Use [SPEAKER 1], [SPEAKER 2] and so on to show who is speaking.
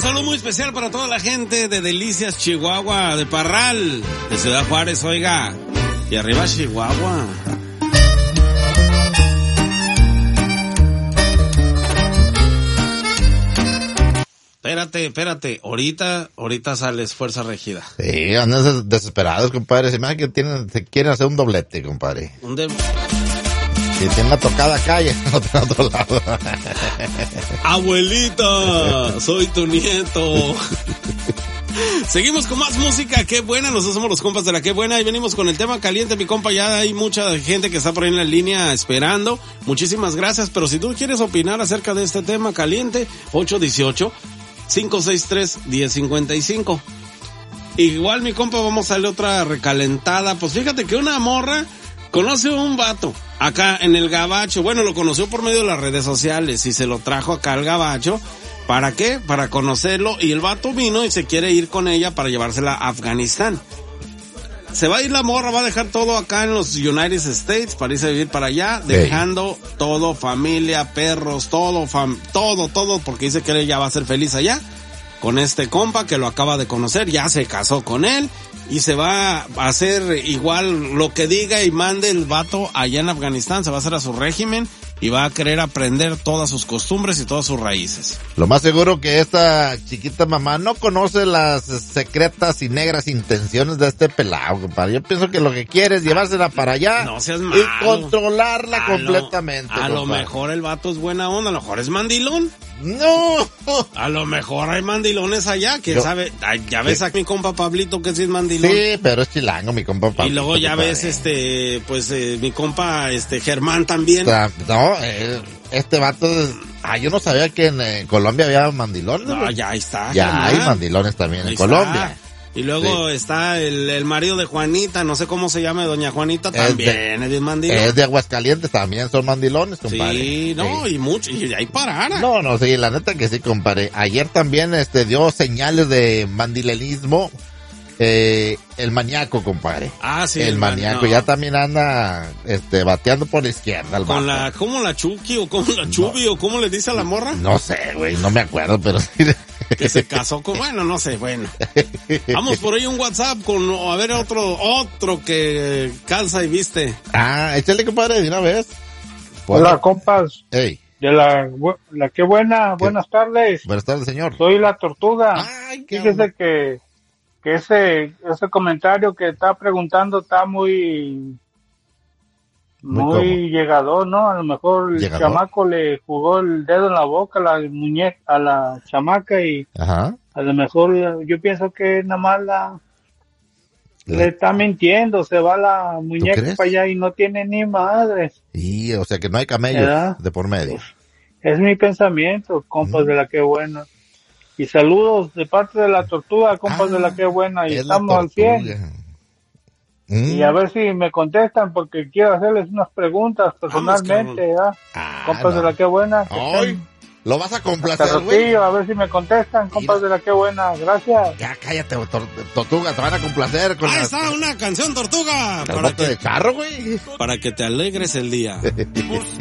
[SPEAKER 1] saludo muy especial para toda la gente de Delicias, Chihuahua, de Parral, de Ciudad Juárez, oiga. Y arriba Chihuahua. Espérate, ahorita sales Fuerza Regida.
[SPEAKER 2] Sí, andan desesperados, compadre. Se me hace que se quieren hacer un doblete, compadre. Si tienen la tocada acá y en otro lado.
[SPEAKER 1] Abuelita, soy tu nieto. Seguimos con más música, qué buena, nosotros somos los compas de la qué buena y venimos con el tema caliente, mi compa, ya hay mucha gente que está por ahí en la línea esperando, muchísimas gracias, pero si tú quieres opinar acerca de este tema caliente, 818-563-1055. Igual mi compa, vamos a darle otra recalentada, pues fíjate que una morra conoce a un vato acá en el Gabacho, bueno, lo conoció por medio de las redes sociales y se lo trajo acá al Gabacho. ¿Para qué? Para conocerlo, y el vato vino y se quiere ir con ella para llevársela a Afganistán. Se va a ir la morra, va a dejar todo acá en los United States para irse a vivir para allá, dejando todo, familia, perros, todo, porque dice que ella va a ser feliz allá, con este compa que lo acaba de conocer, ya se casó con él, y se va a hacer igual lo que diga y mande el vato allá en Afganistán, se va a hacer a su régimen, y va a querer aprender todas sus costumbres y todas sus raíces.
[SPEAKER 2] Lo más seguro que esta chiquita mamá no conoce las secretas y negras intenciones de este pelado, compadre. Yo pienso que lo que quiere es llevársela para allá,
[SPEAKER 1] no seas malo,
[SPEAKER 2] y controlarla completamente.
[SPEAKER 1] A lo mejor el vato es buena onda, a lo mejor es mandilón.
[SPEAKER 2] No.
[SPEAKER 1] A lo mejor hay mandilones allá, quién sabe. Ya ves a mi compa Pablito que sí es mandilón.
[SPEAKER 2] Sí, pero es chilango mi compa Pablito.
[SPEAKER 1] Y luego ya ves mi compa Germán también.
[SPEAKER 2] No, este vato, yo no sabía que en Colombia había mandilones.
[SPEAKER 1] No, ya está.
[SPEAKER 2] Ya
[SPEAKER 1] Germán.
[SPEAKER 2] Hay mandilones también
[SPEAKER 1] ahí
[SPEAKER 2] en Colombia.
[SPEAKER 1] Y luego está el marido de Juanita, no sé cómo se llama, doña Juanita, también es de mandilón.
[SPEAKER 2] Es de Aguascalientes, también son mandilones, compadre.
[SPEAKER 1] Sí, no, sí. Y mucho, y ahí parara.
[SPEAKER 2] No, sí, la neta que sí, compadre. Ayer también dio señales de mandilenismo, el maníaco, compadre.
[SPEAKER 1] Ah, sí.
[SPEAKER 2] El maníaco, ya también anda, bateando por la izquierda, el
[SPEAKER 1] con
[SPEAKER 2] vato.
[SPEAKER 1] ¿cómo la Chucky, o cómo la Chubi, o cómo le dice a la morra?
[SPEAKER 2] No sé, güey, no me acuerdo, pero sí.
[SPEAKER 1] Que se casó con, bueno, no sé, bueno. Vamos por ahí un WhatsApp a ver otro que calza y viste.
[SPEAKER 2] Échale, compadre, de una vez.
[SPEAKER 3] Hola, compas.
[SPEAKER 2] Hey.
[SPEAKER 3] De la qué buena, buenas tardes.
[SPEAKER 2] Buenas tardes, señor.
[SPEAKER 3] Soy la Tortuga.
[SPEAKER 2] Ay,
[SPEAKER 3] fíjese que ese comentario que está preguntando está muy llegador, ¿no? A lo mejor el chamaco le jugó el dedo en la boca a la chamaca y
[SPEAKER 2] ajá.
[SPEAKER 3] A lo mejor yo pienso que nada más le está mintiendo, se va la muñeca para allá y no tiene ni madre.
[SPEAKER 2] Y, o sea que no hay camellos de por medio.
[SPEAKER 3] Pues, es mi pensamiento, compas de la que buena. Y saludos de parte de la Tortuga, compas de la que buena, y estamos al pie. Y a ver si me contestan, porque quiero hacerles unas preguntas personalmente, compas de la que buena.
[SPEAKER 2] Ay, lo vas a complacer, güey.
[SPEAKER 3] A ver si me contestan, compas de la que buena, gracias.
[SPEAKER 2] Ya cállate, Tortuga, te van a complacer con
[SPEAKER 1] está una canción, Tortuga.
[SPEAKER 2] Para que de carro, güey.
[SPEAKER 1] Para que te alegres el día.